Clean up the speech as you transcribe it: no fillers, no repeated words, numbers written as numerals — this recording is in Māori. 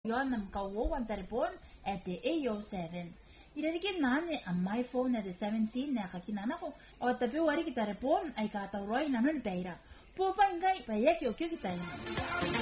Nam kawawan telepon at the AO7. Irarigin nani ang my phone at the 17 na kakinana ko o tapi wari kita telepon ay katawroy nanon pera. Pupa ingay payek yo kita.